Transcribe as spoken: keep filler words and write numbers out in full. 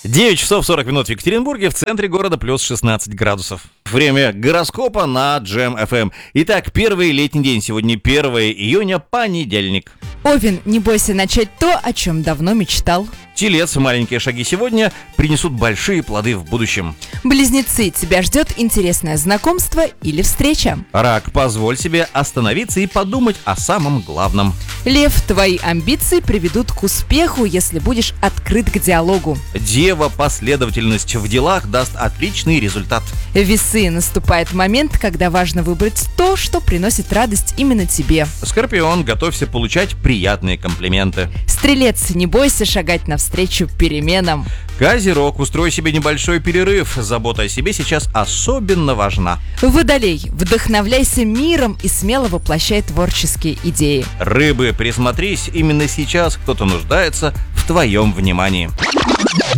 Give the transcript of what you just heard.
девять часов сорок минут в Екатеринбурге, в центре города плюс шестнадцать градусов. Время гороскопа на Джем эф эм. Итак, первый летний день. Сегодня первое июня, понедельник. Овен, не бойся начать то, о чем давно мечтал. Телец, маленькие шаги сегодня принесут большие плоды в будущем. Близнецы, тебя ждет интересное знакомство или встреча. Рак, позволь себе остановиться и подумать о самом главном. Лев, твои амбиции приведут к успеху, если будешь открыт к диалогу. Дева, последовательность в делах даст отличный результат. Весы, наступает момент, когда важно выбрать то, что приносит радость именно тебе. Скорпион, готовься получать приятные комплименты. Стрелец, не бойся шагать навстречу переменам. Козерог, устрой себе небольшой перерыв. Забота о себе сейчас особенно важна. Водолей, вдохновляйся миром и смело воплощай творческие идеи. Рыбы, присмотрись, именно сейчас кто-то нуждается в твоем внимании.